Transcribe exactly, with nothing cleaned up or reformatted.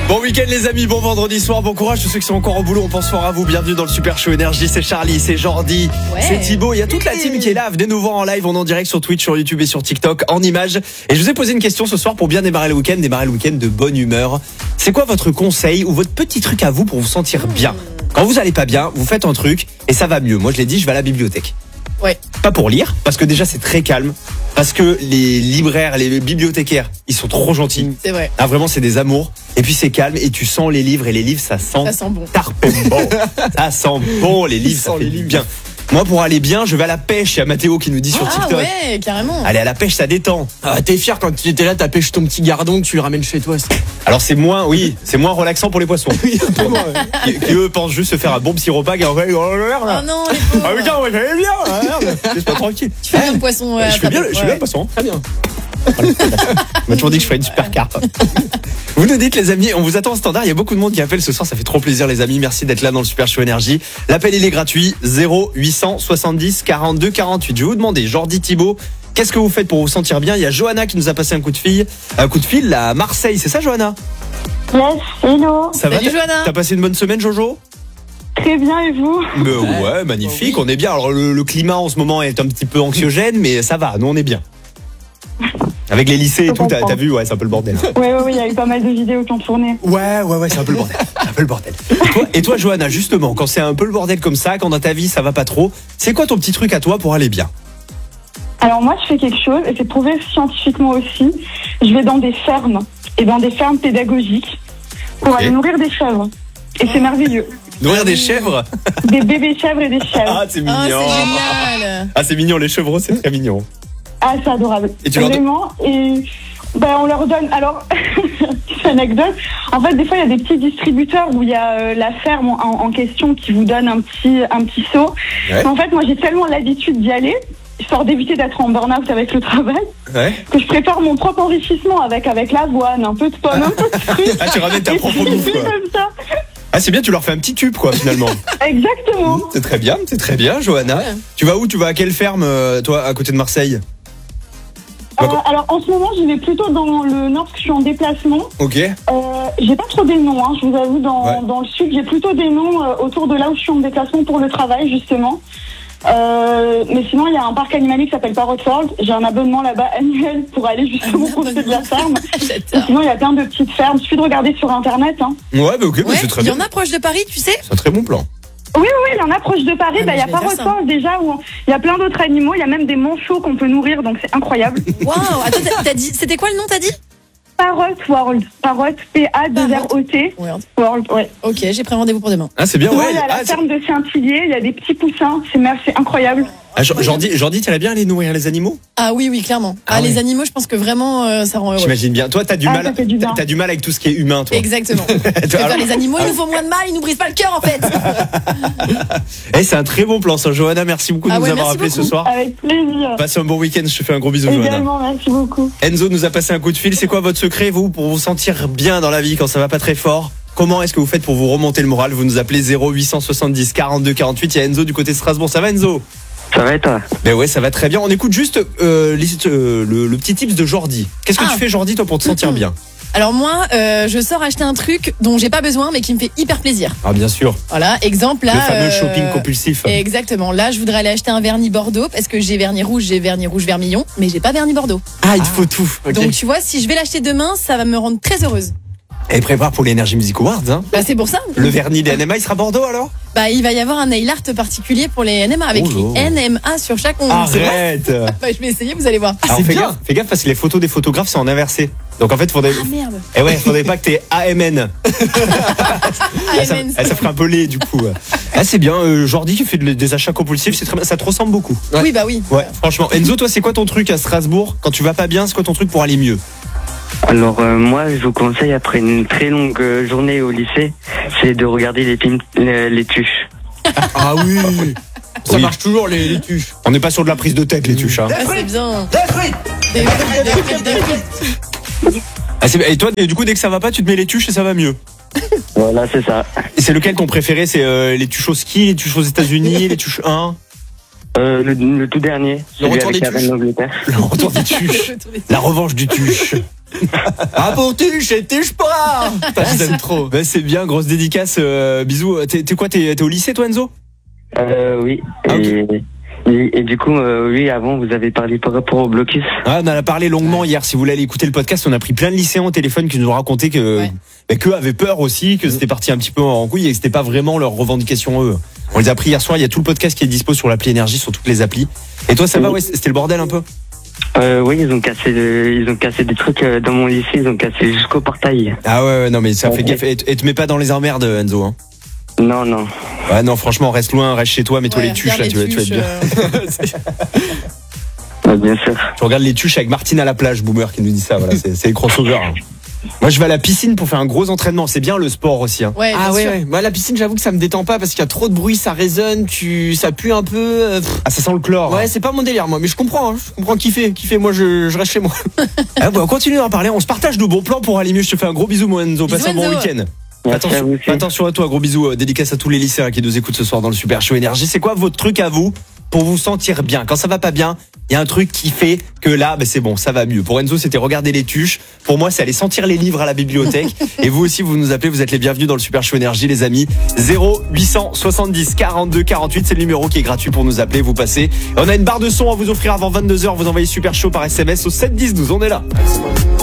Bon week-end les amis, bon vendredi soir, bon courage tous ceux qui sont encore au boulot, on pense fort à vous, bienvenue dans le Super Show Énergie, c'est Charlie, c'est Jordi, ouais. c'est Thibaut, il y a toute la team qui est là, venez nous voir en live, on est en direct sur Twitch, sur YouTube et sur TikTok, en images, et je vous ai posé une question ce soir pour bien démarrer le week-end, démarrer le week-end de bonne humeur. C'est quoi votre conseil ou votre petit truc à vous pour vous sentir bien? Quand vous allez pas bien, vous faites un truc et ça va mieux. Moi je l'ai dit, je vais à la bibliothèque. Ouais. Pas pour lire, parce que déjà c'est très calme, parce que les libraires, les bibliothécaires, ils sont trop gentils. C'est vrai. Ah vraiment c'est des amours. Et puis c'est calme et tu sens les livres et les livres ça sent. Ça sent bon. Tarpé bon. Ça sent bon les livres, ça fait du bien. Moi pour aller bien, je vais à la pêche. Il y a Mathéo qui nous dit sur ah, TikTok. Ah ouais, carrément. Aller à la pêche, ça détend. Ah, t'es fier quand tu étais là, t'as pêché ton petit gardon que tu le ramènes chez toi. Alors c'est moins, oui, c'est moins relaxant pour les poissons. Oui, un peu moins. Qui, qui eux pensent juste se faire un bon petit repas. Et après, oh là. Oh non, les pauvres. Ah putain, ouais, j'allais bien. Ah, merde, c'est pas tranquille. Tu fais bien le poisson. Ouais, je fais bien, je fais bien le poisson. Très bien. On m'a toujours dit que je ferais une super carpe. Vous nous dites les amis, on vous attend au standard. Il y a beaucoup de monde qui appelle ce soir, ça fait trop plaisir les amis. Merci d'être là dans le Super Show Énergie. L'appel il est gratuit, zéro huit cent soixante-dix quarante-deux quarante-huit. Je vais vous demander, Jordi, Thibaut, qu'est-ce que vous faites pour vous sentir bien? Il y a Johanna qui nous a passé un coup de fil, un coup de fil à Marseille, c'est ça Johanna? Yes, hello. Ça va? Salut Johanna. T'as passé une bonne semaine Jojo? Très bien et vous? Mais ouais, ouais, magnifique, on est bien. Alors le, le climat en ce moment est un petit peu anxiogène, mais ça va, nous on est bien. Avec les lycées et tout, t'as, t'as vu, ouais, c'est un peu le bordel. Ouais, ouais, ouais, il y a eu pas mal de vidéos qui ont tourné. Ouais, ouais, ouais, c'est un peu le bordel. C'est un peu le bordel. Et toi, et toi, Johanna, justement, quand c'est un peu le bordel comme ça, quand dans ta vie ça va pas trop, c'est quoi ton petit truc à toi pour aller bien? Alors moi, je fais quelque chose, et c'est prouvé scientifiquement aussi. Je vais dans des fermes, et dans des fermes pédagogiques, pour okay. aller nourrir des chèvres. Et c'est merveilleux. Nourrir des chèvres? Des bébés chèvres et des chèvres. Ah, c'est mignon. Oh, c'est génial. Ah, c'est mignon, les chevreaux, c'est très mignon. Ah, c'est adorable. Et tu Vraiment. Leur... Et ben, on leur donne. Alors, petite anecdote. En fait, des fois, il y a des petits distributeurs où il y a euh, la ferme en, en question qui vous donne un petit, un petit seau. Ouais. En fait, moi, j'ai tellement l'habitude d'y aller, histoire d'éviter d'être en burn-out avec le travail, ouais. que je prépare mon propre enrichissement avec, avec l'avoine, un peu de pomme, un peu de fruits. Ah, tu ramènes ta propre bouffe, quoi. Comme ça. Ah, c'est bien, tu leur fais un petit tube, quoi, finalement. Exactement. Mmh, c'est très bien, c'est très bien, Johanna. Ouais. Tu vas où? Tu vas à quelle ferme, toi, à côté de Marseille? Euh, alors en ce moment je vais plutôt dans le nord parce que je suis en déplacement. Ok. Euh, j'ai pas trop des noms, hein, je vous avoue, dans, ouais. dans le sud j'ai plutôt des noms euh, autour de là où je suis en déplacement pour le travail justement. Euh, mais sinon il y a un parc animalier qui s'appelle Parrot World. J'ai un abonnement là-bas annuel pour aller justement profiter de la ferme. Sinon il y a plein de petites fermes. Il suffit de regarder sur internet. Hein. Ouais bah ok, ouais, bah, c'est très bien. Il y en a proche de Paris, tu sais. C'est un très bon plan. Oui, oui, il y en a proche de Paris. Il ah, bah, y a Parrot World déjà où il y a plein d'autres animaux. Il y a même des manchots qu'on peut nourrir, donc c'est incroyable. Waouh. Attends, t'as, t'as dit, c'était quoi le nom, t'as dit? Parrot World. Parrot, P A deux R O T. World. World, ouais. Ok, j'ai pris rendez-vous pour demain. Ah, c'est bien, ouais. Il y a la ah, ferme de Saint-Hillier, il y a des petits poussins. C'est, c'est incroyable. Ah, Jordi, Jordi, t'aimerais bien aller nourrir les animaux? Ah oui, oui, clairement. Ah, ah ouais. Les animaux, je pense que vraiment, euh, ça rend heureux. J'imagine bien. Toi, t'as du ah, mal, du t'as, t'as du mal avec tout ce qui est humain, toi. Exactement. Alors... Les animaux, ils nous font moins de mal, ils nous brisent pas le cœur, en fait. Eh, c'est un très bon plan, ça, Johanna. Merci beaucoup de ah nous ouais, avoir appelé ce soir. Avec plaisir. Passe un bon week-end. Je te fais un gros bisou, Également, Johanna. Merci beaucoup. Enzo nous a passé un coup de fil. C'est quoi votre secret, vous, pour vous sentir bien dans la vie quand ça va pas très fort? Comment est-ce que vous faites pour vous remonter le moral? Vous nous appelez zéro huit cent soixante-dix quarante-deux quarante-huit. Il y a Enzo du côté de Strasbourg. Ça va, Enzo? Ça va et toi? Ben ouais, ça va très bien. On écoute juste euh, les, euh, le, le petit tips de Jordi. Qu'est-ce que ah. tu fais, Jordi, toi, pour te sentir bien? Alors moi, euh, je sors acheter un truc dont j'ai pas besoin, mais qui me fait hyper plaisir. Ah bien sûr. Voilà, exemple là. Le fameux euh, shopping compulsif. Exactement. Là, je voudrais aller acheter un vernis Bordeaux parce que j'ai vernis rouge, j'ai vernis rouge vermillon, mais j'ai pas vernis Bordeaux. Ah, il te faut tout. Okay. Donc tu vois, si je vais l'acheter demain, ça va me rendre très heureuse. Et prépare pour l'Energy Music Awards, hein. Bah c'est pour ça. Le vernis des N M A, il sera Bordeaux alors? Bah il va y avoir un nail art particulier pour les N M A avec écrit oh N M A sur chaque ongle. Arrête. Bah je vais essayer, vous allez voir. Ah, c'est fais bien. Gaffe, fais gaffe parce que les photos des photographes c'est en inversé. Donc en fait faudrait. Ah merde. Eh ouais, faudrait pas que t'aies A M N. ah, ça, ah, ça ferait un peu laid du coup. Ah c'est bien, euh, Jordi tu fais des achats compulsifs, c'est très bien, ça te ressemble beaucoup. Ouais. Oui bah oui. Ouais, franchement. Enzo, toi c'est quoi ton truc à Strasbourg quand tu vas pas bien? C'est quoi ton truc pour aller mieux? Alors euh, moi je vous conseille après une très longue euh, journée au lycée, c'est de regarder les films les, les tuches. Ah oui. Ça oui. marche toujours les, les tuches. On n'est pas sur de la prise de tête les tuches hein. Ah, c'est bien. Des frites. Des frites, des frites, des frites. Ah, c'est... Et toi du coup dès que ça va pas tu te mets les tuches et ça va mieux. Voilà c'est ça. Et c'est lequel ton préféré? C'est euh, les tuches au ski, les tuches aux États-Unis, les tuches un? Euh, le, le tout dernier. Le retour des tuches. Le retour des tuches. La revanche du tuche. Ah pour tuche et tuche pas. J'aime trop. Bah, c'est bien, grosse dédicace. Euh, bisous. T'es, t'es quoi t'es, t'es au lycée toi, Enzo? Euh, oui. Ah, et, et, et du coup, euh, oui, avant, vous avez parlé par rapport au blocus. Ah, on en a parlé longuement hier. Si vous voulez aller écouter le podcast, on a pris plein de lycéens au téléphone qui nous ont raconté que, Ouais. bah, qu'eux avaient peur aussi, que c'était parti un petit peu en couille et que c'était pas vraiment leur revendication eux. On les a pris hier soir. Il y a tout le podcast qui est dispo sur l'appli Énergie, sur toutes les applis. Et toi, ça va? Ouais, c'était le bordel un peu? Euh, oui, ils ont cassé, le, ils ont cassé des trucs euh, dans mon lycée. Ils ont cassé jusqu'au portail. Ah ouais, ouais, non mais ça Ouais. fait gaffe. Et, et te mets pas dans les emmerdes, Enzo. Hein. Non, non. Ouais, non, franchement, reste loin, reste chez toi, mets-toi Ouais, les tuches là, regarde tu vas, les tu vas être bien. tuches, Ouais, bien sûr. Tu regardes les tuches avec Martine à la plage, Boomer qui nous dit ça. Voilà, c'est, c'est les crossovers. Hein. Moi, je vais à la piscine pour faire un gros entraînement. C'est bien le sport aussi. Hein. Ouais, Ah bien ouais, sûr. ouais. Moi, la piscine, j'avoue que ça me détend pas parce qu'il y a trop de bruit, ça résonne, tu, ça pue un peu. euh, pff. Ah, ça sent le chlore. Ouais, Hein. c'est pas mon délire, moi, mais je comprends, hein. Je comprends kiffer, kiffer. Moi, je, je reste chez moi. Ah, bah, on continue d'en parler. On se partage nos bons plans pour aller mieux. Je te fais un gros bisou, mon Enzo. Passe Bisous, un bon Enzo. week-end. Merci à Attention, vous aussi. attention à toi, gros bisous. Euh, dédicace à tous les lycéens qui nous écoutent ce soir dans le Super Show Énergie. C'est quoi votre truc à vous pour vous sentir bien? Quand ça va pas bien, il y a un truc qui fait que là, bah, c'est bon, ça va mieux. Pour Enzo, c'était regarder les tuches. Pour moi, c'est aller sentir les livres à la bibliothèque. Et vous aussi, vous nous appelez, vous êtes les bienvenus dans le Super Show Énergie, les amis. zéro huit cent soixante-dix quarante-deux quarante-huit, c'est le numéro qui est gratuit pour nous appeler, vous passez. On a une barre de son à vous offrir avant vingt-deux heures. Vous envoyez Super Show par S M S au sept dix douze. On est là.